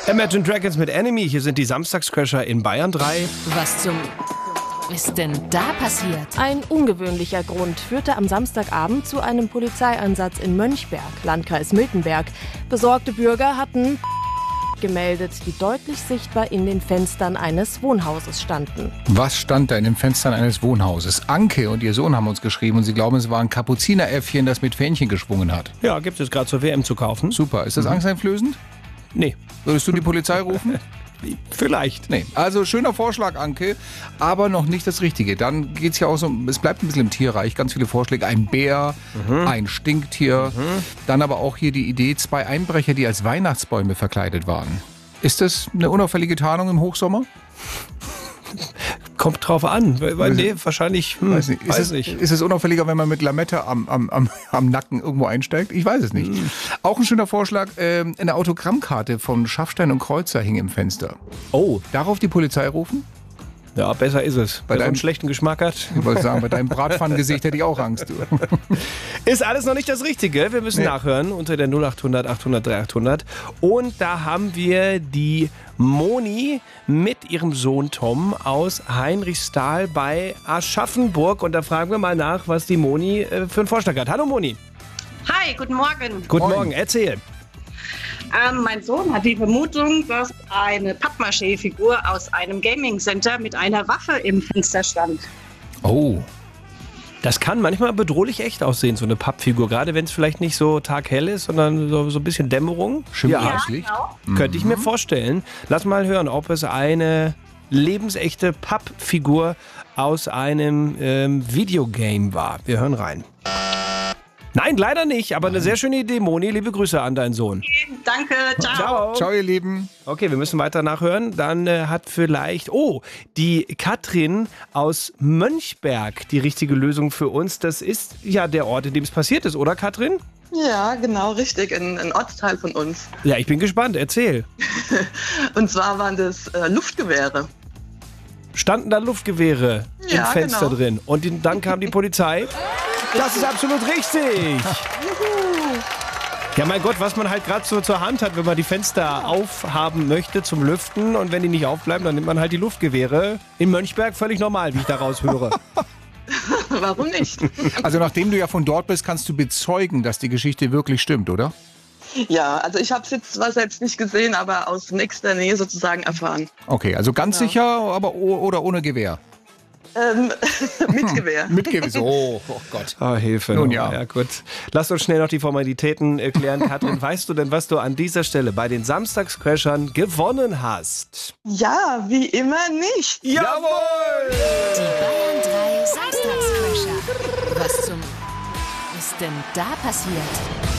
Imagine Dragons mit Enemy. Hier sind die Samstagscrasher in Bayern 3. Was zum ist denn da passiert? Ein ungewöhnlicher Grund führte am Samstagabend zu einem Polizeieinsatz in Mönchberg, Landkreis Miltenberg. Besorgte Bürger hatten gemeldet, die deutlich sichtbar in den Fenstern eines Wohnhauses standen. Was stand da in den Fenstern eines Wohnhauses? Anke und ihr Sohn haben uns geschrieben und sie glauben, es war ein Kapuzineräffchen, das mit Fähnchen geschwungen hat. Ja, gibt es gerade zur WM zu kaufen. Super. Ist das angsteinflößend? Nee. Würdest du die Polizei rufen? Vielleicht. Nee. Also schöner Vorschlag, Anke, aber noch nicht das Richtige. Dann geht's ja auch so, es bleibt ein bisschen im Tierreich. Ganz viele Vorschläge. Ein Bär, ein Stinktier. Dann aber auch hier die Idee, 2 Einbrecher, die als Weihnachtsbäume verkleidet waren. Ist das eine unauffällige Tarnung im Hochsommer? Kommt drauf an. Nee, wahrscheinlich, Weiß nicht. nicht. Ist es unauffälliger, wenn man mit Lametta am Nacken irgendwo einsteigt? Ich weiß es nicht. Auch ein schöner Vorschlag, eine Autogrammkarte von Schaffstein und Kreuzer hing im Fenster. Oh, Darauf die Polizei rufen? ja, besser ist es. Wer so einen schlechten Geschmack hat. Ich wollte sagen, bei deinem Bratpfannengesicht hätte ich auch Angst. Du. Ist alles noch nicht das Richtige. Wir müssen nachhören unter der 0800 800 3800. Und da haben wir die Moni mit ihrem Sohn Tom aus Heinrichsthal bei Aschaffenburg. Und da fragen wir mal nach, was die Moni für einen Vorschlag hat. Hallo Moni. Hi, guten Morgen. Guten Morgen, erzähl. Mein Sohn hat die Vermutung, dass eine Pappmaché-Figur aus einem Gaming-Center mit einer Waffe im Fenster stand. Oh. Das kann manchmal bedrohlich echt aussehen, so eine Pappfigur. Gerade wenn es vielleicht nicht so taghell ist, sondern so ein bisschen Dämmerung. Schimmerlicht. Genau. Könnte ich mir vorstellen. Lass mal hören, ob es eine lebensechte Pappfigur aus einem Videogame war. Wir hören rein. Nein, leider nicht, aber eine sehr schöne Idee, Moni. Liebe Grüße an deinen Sohn. Danke, ciao. Ciao. Ciao, ihr Lieben. Okay, wir müssen weiter nachhören. Dann hat vielleicht, die Katrin aus Mönchberg die richtige Lösung für uns. Das ist ja der Ort, in dem es passiert ist, oder Katrin? Ja, genau, richtig. Ein Ortsteil von uns. Ja, ich bin gespannt. Erzähl. Und zwar waren das Luftgewehre. Standen da Luftgewehre im Ja, Fenster genau. drin und dann kam die Polizei? Das ist absolut richtig. Ja, mein Gott, was man halt gerade so zur Hand hat, wenn man die Fenster aufhaben möchte zum Lüften und wenn die nicht aufbleiben, dann nimmt man halt die Luftgewehre. In Mönchberg völlig normal, wie ich daraus höre. Warum nicht? Also nachdem du ja von dort bist, kannst du bezeugen, dass die Geschichte wirklich stimmt, oder? Ja, also ich habe es jetzt zwar selbst nicht gesehen, aber aus nächster Nähe sozusagen erfahren. Okay, also ganz sicher, aber oder ohne Gewehr? Mit Gewehr. Mit Gewehr. Oh Gott. Ah, Hilfe. Nun ja. Gut. Lass uns schnell noch die Formalitäten klären, Katrin. Weißt du denn, was du an dieser Stelle bei den Samstagscrashern gewonnen hast? Ja, wie immer nicht. Jawohl! Die Bayern 3 Samstagscrasher. Was zum ist denn da passiert?